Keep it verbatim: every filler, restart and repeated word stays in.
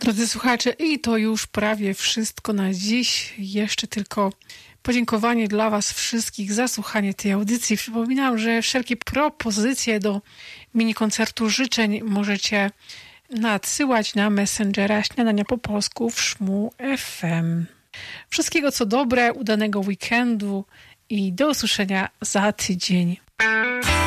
Drodzy słuchacze, i to już prawie wszystko na dziś. Jeszcze tylko podziękowanie dla Was wszystkich za słuchanie tej audycji. Przypominam, że wszelkie propozycje do mini koncertu życzeń możecie nadsyłać na Messengera Śniadania po polsku w Szmu F M. Wszystkiego co dobre, udanego weekendu i do usłyszenia za tydzień.